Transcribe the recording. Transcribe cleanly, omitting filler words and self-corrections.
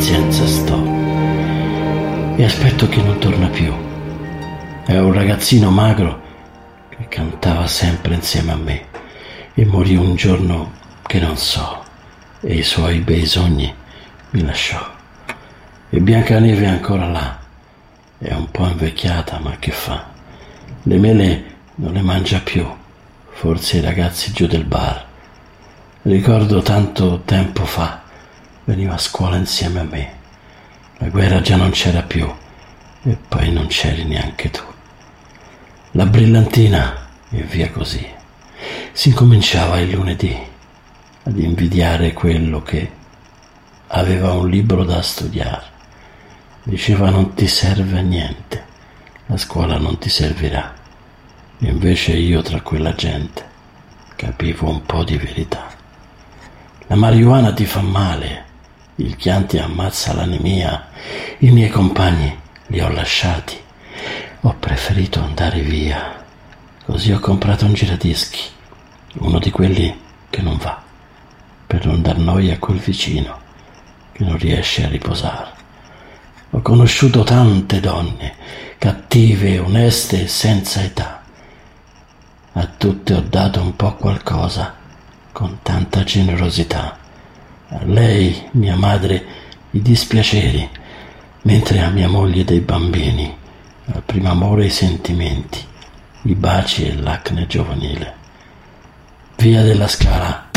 pazienza sto e aspetto che non torna più. È un ragazzino magro che cantava sempre insieme a me e morì un giorno che non so, e i suoi bei sogni mi lasciò. E Biancaneve è ancora là, è un po' invecchiata, ma che fa? Le mele non le mangia più, forse i ragazzi giù del bar. Ricordo tanto tempo fa, veniva a scuola insieme a me. La guerra già non c'era più e poi non c'eri neanche tu. La brillantina e via così. Si incominciava il lunedì ad invidiare quello che aveva un libro da studiare. Diceva: non ti serve a niente, la scuola non ti servirà. E invece io tra quella gente capivo un po' di verità. La marijuana ti fa male, il Chianti ammazza l'anemia, i miei compagni li ho lasciati, ho preferito andare via. Così ho comprato un giradischi, uno di quelli che non va, per non dar noia a quel vicino che non riesce a riposare. Ho conosciuto tante donne, cattive, oneste e senza età. A tutte ho dato un po' qualcosa, con tanta generosità. A lei, mia madre, i dispiaceri, mentre a mia moglie dei bambini, al primo amore i sentimenti, i baci e l'acne giovanile. Via della Scala